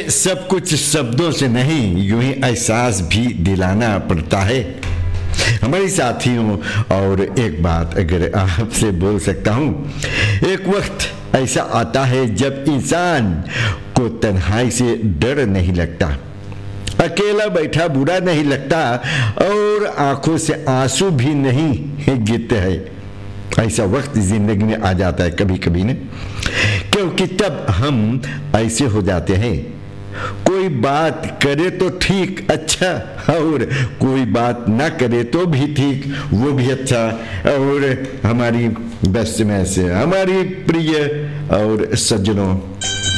सब कुछ शब्दों से नहीं, यूं ही एहसास भी दिलाना पड़ता है। हमारे साथियों, और एक बात अगर आपसे बोल सकता हूं, एक वक्त ऐसा आता है जब इंसान को तन्हाई से डर नहीं लगता, अकेला बैठा बुरा नहीं लगता और आंखों से आंसू भी नहीं गिरते हैं। ऐसा वक्त जिंदगी में आ जाता है कभी कभी न, क्योंकि तब हम ऐसे हो जाते हैं, कोई बात करे तो ठीक, अच्छा, और कोई बात ना करे तो भी ठीक, वो भी अच्छा। और हमारी बस में से हमारी प्रिय और सज्जनों,